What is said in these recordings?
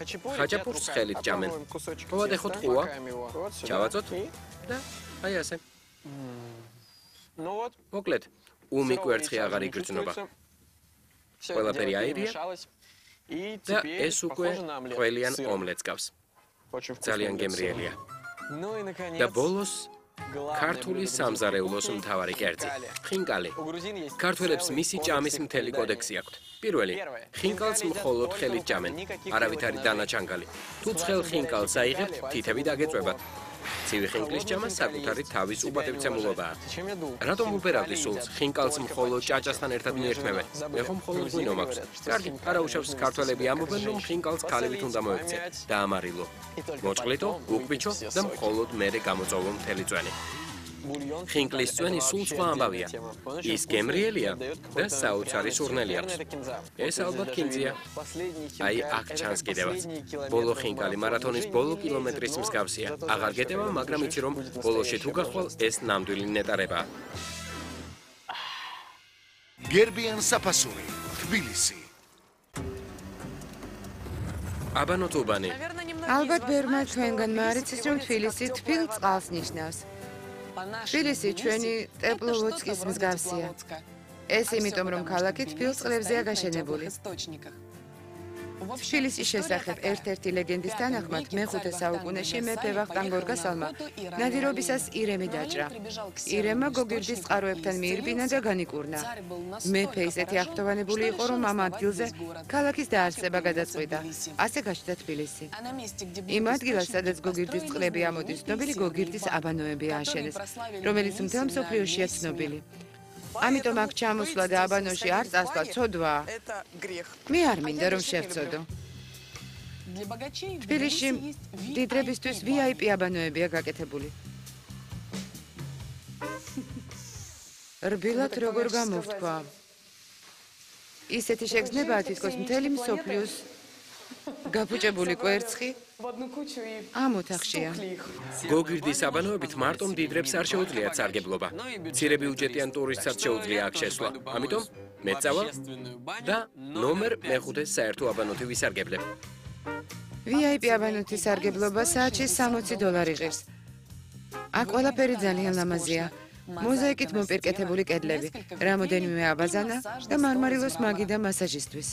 ხაჭაპურს ხელით ჭამენ. მოვადეხოთ ყუა, ჩავაწოთ და აი ასე. მოკლედ, უმი კვერცხი აღარ იგრძნობა. ყველაფერი აირია და ეს უკვე ყველიან ომლეტს გავს. ძალიან გემრიელია. და ბოლოს ქართული სამზარეულოს მთავარი კერძი, ხინკალი. ქართველებს მისი ჭამის მთელი კოდექსი აქვთ. პირველი, ხინკალს მხოლოდ ხელით ჭამენ, არავითარი დანაჩანგალი. თუ ცხელ ხინკალს აიღებთ, თითები დაგეწვებათ. ცივი ხინკლის ჭამა საკუთარი თავის უბადებცემულობაა. რატომ უპერავდი სულს, ხინკალს მხოლოდ ჭაჭასთან ერთად მიერთმევენ? მე ხომ მხოლოდ ღვინო მაქვს. კარგი, არა უშავს, ქართველები ამბობენ, რომ ხინკალს ქალებით უნდა მოექცე და ამარილო. მოწყლიტო, უკბიჩო და მხოლოდ მერე გამოწოვო მთელი წვენი. ხინკლის წვენი სულ სხვა ამბავია. ის გემრიელია და საოცარი სურნელი აქვს. ეს ალბათ კინძია. აი აქ ჩანს კიდევაც. ბოლო ხინკალი მარათონის ბოლო კილომეტრის მსგავსია. აღარ გეტევა, მაგრამ იცი რომ ბოლოში თუ გახვალ ეს ნამდვილი ნეტარებაა. გერბიან საფასური, თბილისი. აბანოტუბანი. ალბათ ბერმა ჩვენგან მარიცის რომ თბილისი თბილ წყალს ნიშნავს. თბილისი ჩვენი ტეპლოვოდსკის მსგავსია. ეს იმიტომ რომ ქალაქი თბილ წყლებზეა გაშენებული. თბილისის შესახებ ერთ-ერთი ლეგენდის თანახმად მე-5 საუკუნეში მეფე ვახტანგ გორგასალმა ნადირობისას ირემი დაჭრა. ირემა გოგირდის წყაროებთან მიირბინა და განიკურნა. მეფე ისეთი აღფრთოვანებული იყო, რომ ამ ადგილზე ქალაქის დაარსება გადაწყვიტა. ასე გაჩნდა თბილისი. იმ ადგილას, სადაც გოგირდის წყლები ამოდის, ცნობილი გოგირდის აბანოები ააშენეს, რომელიც მთელ მსოფლიოშია ცნობილი. ამიტომ აქ ჩამოსვლა და აბანოში არ წასვლა ცოდვაა. მე არ მინდა რომ შევწოდო. თბილისში მდიდრებისთვის VIP აბანოებია გაკეთებული. რბილად როგორ გამოვთქვა. ისეთი შეგრძნებაა თითქოს მთელი მსოფლიოს გაფუჭებული კვერცხი ამ ოთახშია. გოგირდის აბანოებით მარტო მდიდრებს არ შეუძლიათ სარგებლობა. მცირე ბიუჯეტიან ტურისტსაც შეუძლია აქ შესვლა. ამიტომ მე წავალ და ნომერ მე-5 საერთო აბანოთი ვისარგებლებ. VIP აბანოთის სარგებლობა საათში $60 ღირს. აქ ყველაფერი ძალიან ლამაზია. მოზაიკით მოპირკეთებული კედლები, რამოდენიმე აბაზანა და მარმარილოს მაგი და მასაჟისთვის.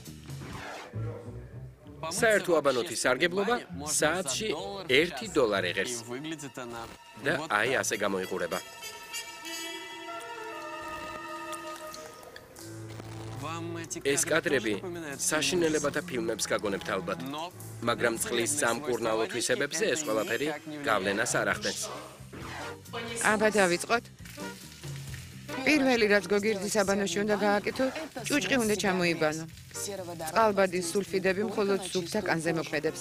საერთო აბანოთის სარგებლობა საათში $1 ღირს. და აი ასე გამოიყურება. ეს კადრები საშინელებათა ფილმებს გაგონებთ ალბათ, მაგრამ წყლის სამკურნალო თვისებებზე ეს ყველაფერი გავლენას არ ახდენს. აბა დავიწყოთ. პირველი რაც გოგირდის აბანოში უნდა გააკეთო, ჭუჭყი უნდა ჩამოიბანო. წყალბადის სულფიდები მხოლოდ სუფთა კანზე მოქმედებს.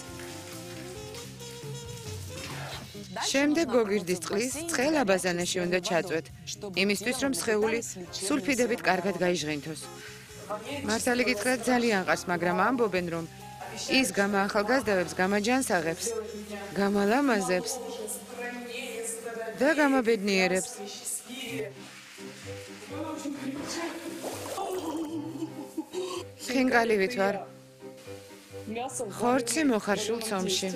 შემდეგ გოგირდის წყლის ცხელ აბაზანაში უნდა ჩაწვეთ, იმისთვის რომ სხეული სულფიდებით კარგად გაიჟღენთოს. მართალი გითხრათ ძალიან ყარს, მაგრამ ამბობენ რომ ის გამაახალგაზრდებს, გამაჯანსაღებს, გამალამაზებს და გამაბედნიერებს. ხინკალივით ვარ. ხორცი მოხარშულ ცომში.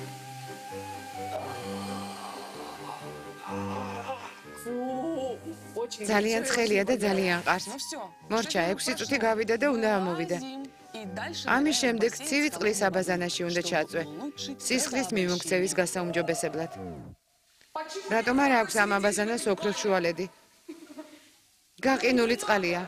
ძალიან ცხელია და ძალიან ყარს. მორჩა 6 წუთი გავიდა და უნდა ამოვიდე. ამის შემდეგ ცივი წყლის აბაზანაში უნდა ჩაწვე. სისხლის მიმოქცევის გასაუმჯობესებლად. რატომ არ აქვს ამ აბაზანას ოქროს შუალედი? გაყინული წყალია.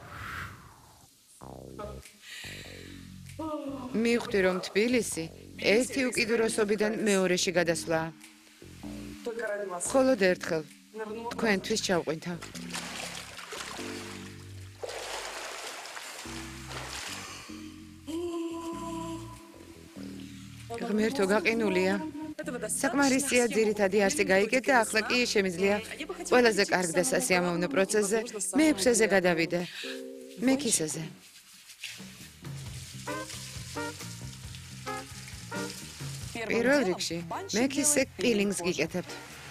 მივხვდი რომ თბილისი ერთი უკიდურესობიდან მეორეში გადასვლაა. მხოლოდ ერთხელ თქვენთვის ჩავყვინთავ. ღმერთო, გაყინულია. საკმარისია ძირითადი არსი გაიგეთ და ახლა კი შემიძლია ყველაზე კარგ და სასიამოვნო პროცესზე მე-6-ზე გადავიდე. მე-ქისაზე. პირველ რიგში მე-ქისზე პილინგს გიკეთებთ.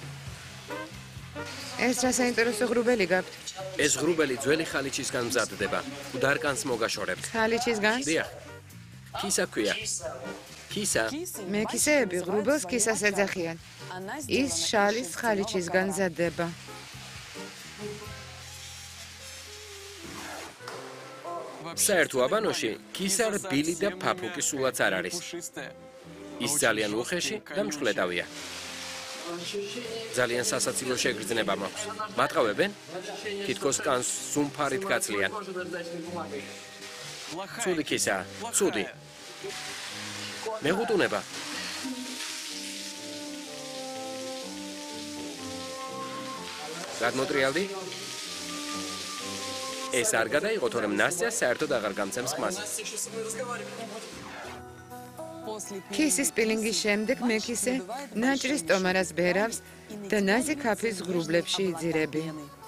ეს რა საინტერესო ღრუბელი გაქვთ? ეს ღრუბელი ძველი ხალიჩისგან მზადდება. დარკანს მოგაშორებთ. ხალიჩისგან? დიახ. კისა ქვია. კისა. მეკისეები ღრუბელს კისას ეძახიან. ის შალის ხალიჩისგან მზადდება. საერთო აბანოში კისა რბილი და ფაფუკი სულაც არ არის. ის ძალიან უხეში და მჩხვლეტავია. ძალიან სასაცილო შეგრძნება მაქვს. მატყავებენ? თითქოს კანს სუმფარით გაცლიან. ცუდი კისა, ცუდი. მეგუტუნება. გადმოტრიალდი? ეს არ გადაიღოთ, რომ ნასტია საერთოდ აღარ გამცემს ხმას. კისის პილინგის შემდეგ მეკისე ნაჭრის ტომარას ბერავს და ნაზი ქაფის ღრუბლებში იძირებიან.